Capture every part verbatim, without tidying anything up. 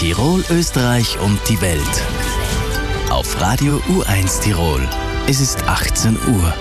Tirol, Österreich und die Welt. Auf Radio U eins Tirol. Es ist achtzehn Uhr.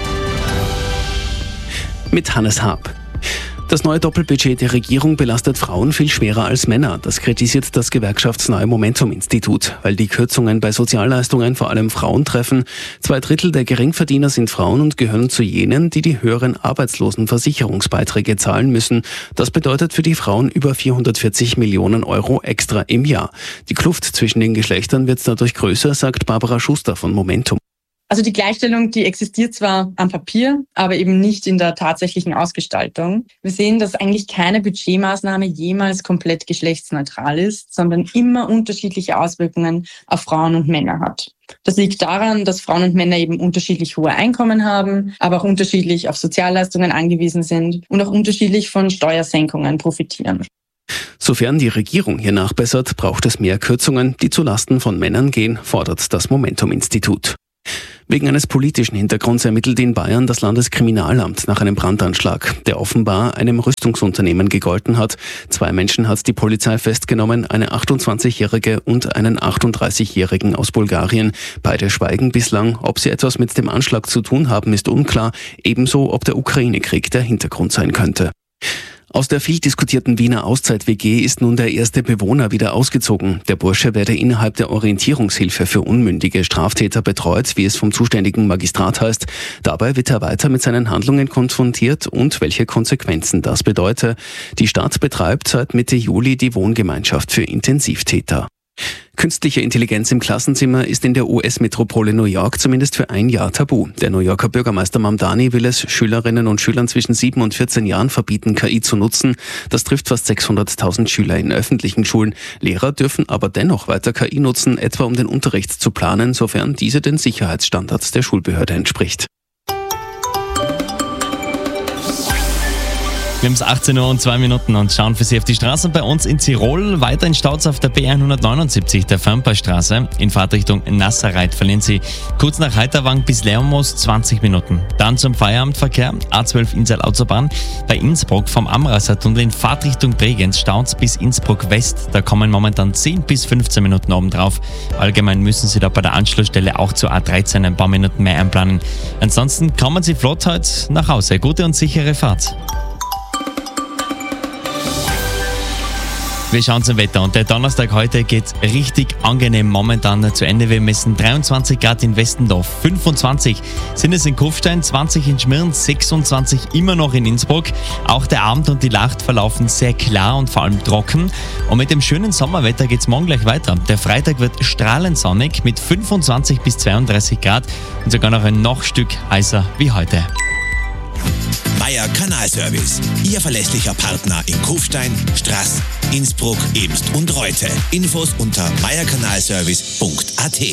Mit Hannes Haab. Das neue Doppelbudget der Regierung belastet Frauen viel schwerer als Männer. Das kritisiert das gewerkschaftsnahe Momentum-Institut, weil die Kürzungen bei Sozialleistungen vor allem Frauen treffen. Zwei Drittel der Geringverdiener sind Frauen und gehören zu jenen, die die höheren Arbeitslosenversicherungsbeiträge zahlen müssen. Das bedeutet für die Frauen über vierhundertvierzig Millionen Euro extra im Jahr. Die Kluft zwischen den Geschlechtern wird dadurch größer, sagt Barbara Schuster von Momentum. Also die Gleichstellung, die existiert zwar am Papier, aber eben nicht in der tatsächlichen Ausgestaltung. Wir sehen, dass eigentlich keine Budgetmaßnahme jemals komplett geschlechtsneutral ist, sondern immer unterschiedliche Auswirkungen auf Frauen und Männer hat. Das liegt daran, dass Frauen und Männer eben unterschiedlich hohe Einkommen haben, aber auch unterschiedlich auf Sozialleistungen angewiesen sind und auch unterschiedlich von Steuersenkungen profitieren. Sofern die Regierung hier nachbessert, braucht es mehr Kürzungen, die zulasten von Männern gehen, fordert das Momentum-Institut. Wegen eines politischen Hintergrunds ermittelt in Bayern das Landeskriminalamt nach einem Brandanschlag, der offenbar einem Rüstungsunternehmen gegolten hat. Zwei Menschen hat die Polizei festgenommen, eine achtundzwanzigjährige und einen achtunddreißigjährigen aus Bulgarien. Beide schweigen bislang. Ob sie etwas mit dem Anschlag zu tun haben, ist unklar. Ebenso, ob der Ukraine-Krieg der Hintergrund sein könnte. Aus der viel diskutierten Wiener Auszeit-W G ist nun der erste Bewohner wieder ausgezogen. Der Bursche werde innerhalb der Orientierungshilfe für unmündige Straftäter betreut, wie es vom zuständigen Magistrat heißt. Dabei wird er weiter mit seinen Handlungen konfrontiert und welche Konsequenzen das bedeute. Die Stadt betreibt seit Mitte Juli die Wohngemeinschaft für Intensivtäter. Künstliche Intelligenz im Klassenzimmer ist in der U S-Metropole New York zumindest für ein Jahr tabu. Der New Yorker Bürgermeister Mamdani will es Schülerinnen und Schülern zwischen sieben und vierzehn Jahren verbieten, K I zu nutzen. Das trifft fast sechshunderttausend Schüler in öffentlichen Schulen. Lehrer dürfen aber dennoch weiter K I nutzen, etwa um den Unterricht zu planen, sofern diese den Sicherheitsstandards der Schulbehörde entspricht. Wir haben es achtzehn Uhr und zwei Minuten und schauen für Sie auf die Straßen bei uns in Tirol. Weiter in Staus auf der B hundertneunundsiebzig, der Femperstraße. In Fahrtrichtung Nasserreit verlieren Sie kurz nach Heiterwang bis Leomos zwanzig Minuten. Dann zum Feierabendverkehr, A zwölf Insel Autobahn. Bei Innsbruck vom Amrasser Tunnel in Fahrtrichtung Bregenz staut bis Innsbruck West. Da kommen momentan zehn bis fünfzehn Minuten obendrauf. Allgemein müssen Sie da bei der Anschlussstelle auch zur A dreizehn ein paar Minuten mehr einplanen. Ansonsten kommen Sie flott heute nach Hause. Gute und sichere Fahrt. Wir schauen zum Wetter und der Donnerstag heute geht richtig angenehm momentan zu Ende. Wir messen dreiundzwanzig Grad in Westendorf, fünfundzwanzig sind es in Kufstein, zwanzig in Schmirn, sechsundzwanzig immer noch in Innsbruck. Auch der Abend und die Nacht verlaufen sehr klar und vor allem trocken. Und mit dem schönen Sommerwetter geht es morgen gleich weiter. Der Freitag wird strahlend sonnig mit fünfundzwanzig bis zweiunddreißig Grad und sogar noch ein noch Stück heißer wie heute. Meier Kanalservice, Ihr verlässlicher Partner in Kufstein, Straß, Innsbruck, Eemst und Reute. Infos unter meier kanalservice punkt a t.